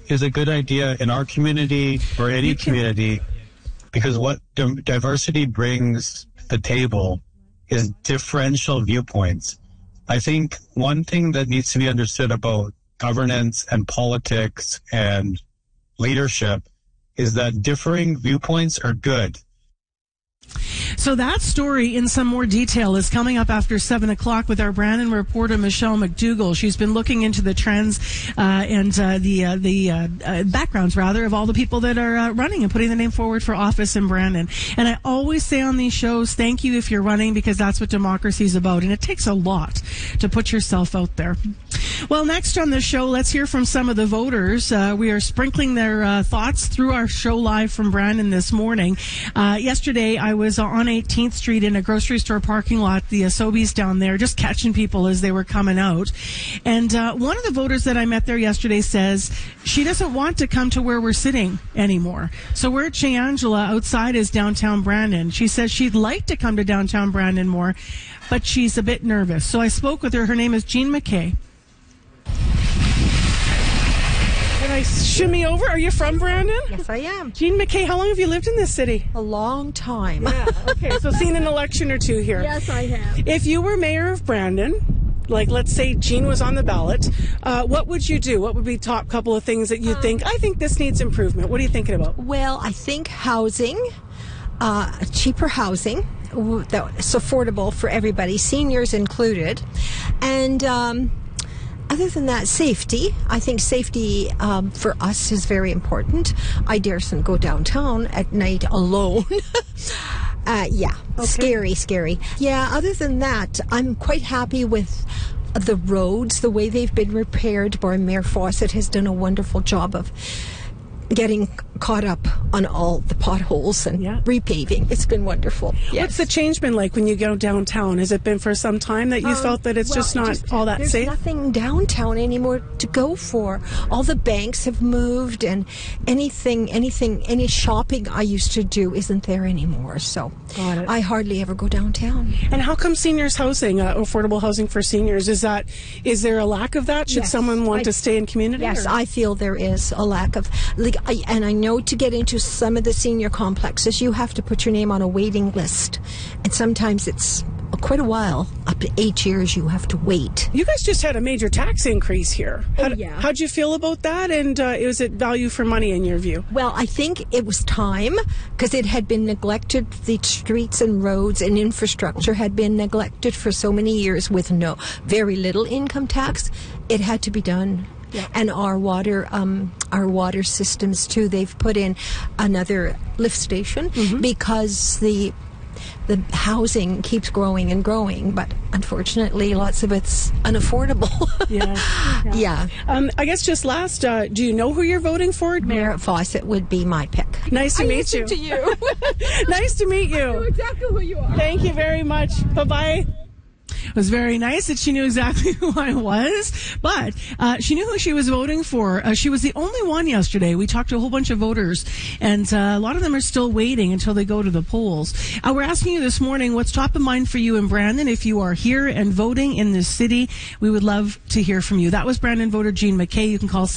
is a good idea in our community or any community, because what diversity brings to the table is differential viewpoints. I think one thing that needs to be understood about governance and politics and leadership is that differing viewpoints are good. So that story in some more detail is coming up after 7 o'clock with our Brandon reporter, Michelle McDougall. She's been looking into the trends and the backgrounds, rather, of all the people that are running and putting the name forward for office in Brandon. And I always say on these shows, thank you if you're running, because that's what democracy is about. And it takes a lot to put yourself out there. Well, next on the show, let's hear from some of the voters. We are sprinkling their thoughts through our show live from Brandon this morning. Yesterday, I was on 18th Street in a grocery store parking lot, the Sobeys down there, just catching people as they were coming out. And one of the voters that I met there yesterday says she doesn't want to come to where we're sitting anymore. So we're at Chez Angela, outside is downtown Brandon. She says she'd like to come to downtown Brandon more, but she's a bit nervous. So I spoke with her. Her name is Jean McKay. Can I shimmy over? Are you from Brandon? Yes, I am. Jean McKay, how long have you lived in this city? A long time. Yeah, okay, so seen an election or two here. Yes, I have. If you were mayor of Brandon, like let's say Jean was on the ballot, what would you do? What would be top couple of things that you think, I think this needs improvement? What are you thinking about? Well, I think housing, cheaper housing, that's affordable for everybody, seniors included, and other than that, safety. I think safety for us is very important. I daresn't go downtown at night alone. Okay. Scary. Yeah, other than that, I'm quite happy with the roads, the way they've been repaired. Mayor Fawcett has done a wonderful job of getting caught up on all the potholes and repaving. It's been wonderful. Yes. What's the change been like when you go downtown? Has it been for some time that you felt that it's just not all that there's safe? There's nothing downtown anymore to go for. All the banks have moved, and any shopping I used to do isn't there anymore. So I hardly ever go downtown. And how come seniors housing, affordable housing for seniors, is there a lack of that? Should someone want to stay in community? Yes, I feel there is a lack of, and I know to get into some of the senior complexes, you have to put your name on a waiting list. And sometimes it's quite a while, up to 8 years you have to wait. You guys just had a major tax increase here. How'd you feel about that? And is it value for money in your view? Well, I think it was time, because it had been neglected. The streets and roads and infrastructure had been neglected for so many years with very little income tax. It had to be done. Yeah. And our water systems too. They've put in another lift station because the housing keeps growing and growing, but unfortunately, lots of it's unaffordable. Yeah. I guess just last, do you know who you're voting for? Mayor Fawcett would be my pick. Nice to meet you. To you. Nice to meet you. I know exactly who you are. Thank you very much. Bye-bye. It was very nice that she knew exactly who I was, but she knew who she was voting for. She was the only one yesterday. We talked to a whole bunch of voters, and a lot of them are still waiting until they go to the polls. We're asking you this morning, what's top of mind for you in Brandon? If you are here and voting in this city, we would love to hear from you. That was Brandon voter Jean McKay. You can call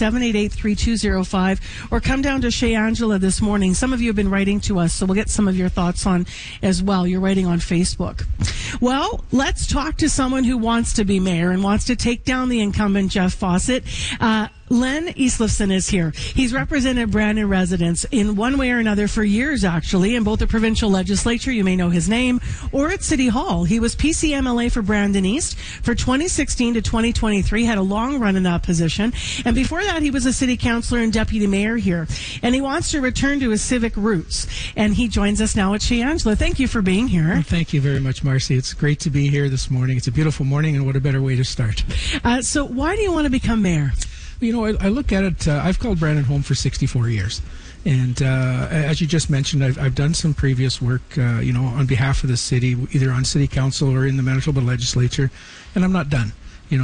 788-3205 or come down to Chez Angela this morning. Some of you have been writing to us, so we'll get some of your thoughts on as well. You're writing on Facebook. Well, let's talk to someone who wants to be mayor and wants to take down the incumbent Jeff Fawcett. Len Eastlifson is here. He's represented Brandon residents in one way or another for years, actually, in both the provincial legislature, you may know his name, or at City Hall. He was PCMLA for Brandon East for 2016 to 2023, had a long run in that position. And before that, he was a city councillor and deputy mayor here. And he wants to return to his civic roots. And he joins us now at Chez Angela. Thank you for being here. Well, thank you very much, Marcy. It's great to be here this morning. It's a beautiful morning, and what a better way to start. So why do you want to become mayor? You know, I look at it, I've called Brandon home for 64 years. And as you just mentioned, I've done some previous work, on behalf of the city, either on city council or in the Manitoba legislature, and I'm not done.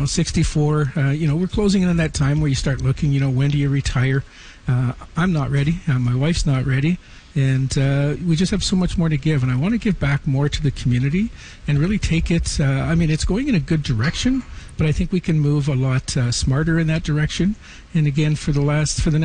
64, we're closing in on that time where you start looking, when do you retire? I'm not ready. My wife's not ready. And we just have so much more to give. And I want to give back more to the community and really take it. It's going in a good direction, but I think we can move a lot smarter in that direction. And again, for the next